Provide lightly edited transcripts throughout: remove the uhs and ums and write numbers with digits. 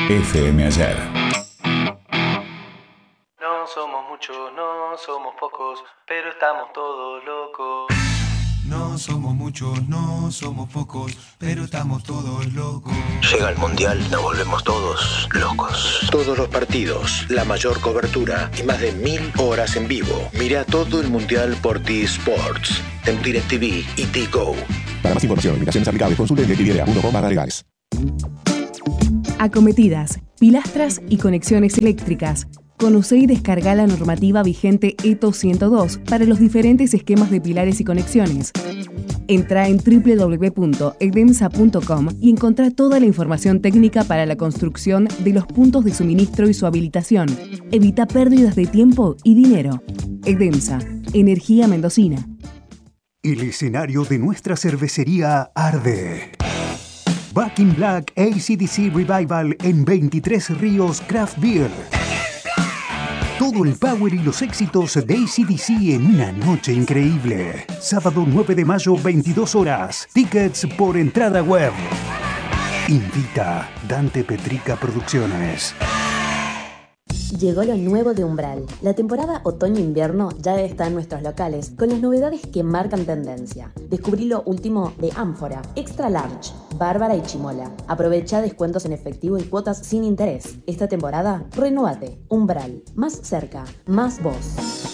FM Ayer. No somos muchos, no somos pocos, pero estamos todos locos. No somos muchos, no somos pocos, pero estamos todos locos. Llega el Mundial, nos volvemos todos locos. Todos los partidos, la mayor cobertura y más de 1000 horas en vivo. Mira todo el Mundial por T-Sports, en DirecTV y T-Go. Para más información, limitaciones aplicables, consulte en directv.com/legales. Acometidas, pilastras y conexiones eléctricas. Conoce y descarga la normativa vigente ETO 102 para los diferentes esquemas de pilares y conexiones. Entra en www.edemsa.com y encontrá toda la información técnica para la construcción de los puntos de suministro y su habilitación. Evita pérdidas de tiempo y dinero. Edemsa, energía mendocina. El escenario de nuestra cervecería arde. Back in Black AC/DC Revival en 23 Ríos Craft Beer. Todo el power y los éxitos de AC/DC en una noche increíble. Sábado 9 de mayo, 22 horas. Tickets por entrada web. Invita Dante Petrica Producciones. Llegó lo nuevo de Umbral. La temporada otoño-invierno ya está en nuestros locales, con las novedades que marcan tendencia. Descubrí lo último de Ánfora, Extra Large, Bárbara y Chimola. Aprovecha descuentos en efectivo y cuotas sin interés. Esta temporada, renúvate. Umbral. Más cerca, más vos.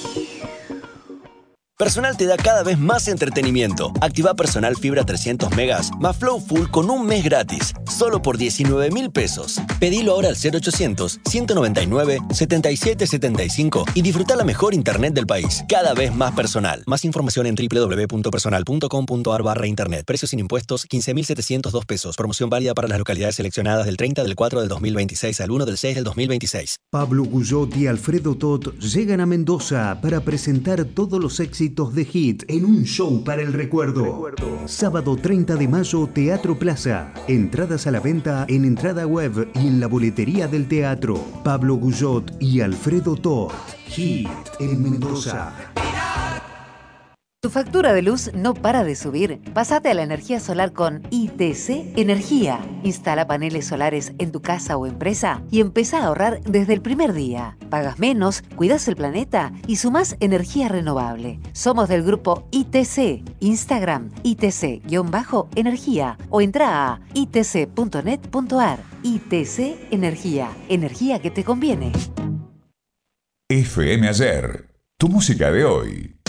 Personal te da cada vez más entretenimiento. Activa Personal Fibra 300 megas más Flow Full con un mes gratis. Solo por 19.000 pesos. Pedilo ahora al 0800-199-7775 y disfruta la mejor internet del país. Cada vez más personal. Más información en www.personal.com.ar/internet. Precios sin impuestos, 15.702 pesos. Promoción válida para las localidades seleccionadas del 30 del 4 del 2026 al 1 del 6 del 2026. Pablo Guyot y Alfredo Tot llegan a Mendoza para presentar todos los éxitos de Hit en un show para el recuerdo. Sábado 30 de mayo, Teatro Plaza. Entradas a la venta en entrada web y en la boletería del teatro. Pablo Guyot y Alfredo Tot. Hit en Mendoza. ¿Tu factura de luz no para de subir? Pásate a la energía solar con ITC Energía. Instala paneles solares en tu casa o empresa y empezá a ahorrar desde el primer día. Pagas menos, cuidas el planeta y sumás energía renovable. Somos del grupo ITC. Instagram ITC-energía o entra a itc.net.ar. ITC Energía. Energía que te conviene. FM Ayer. Tu música de hoy.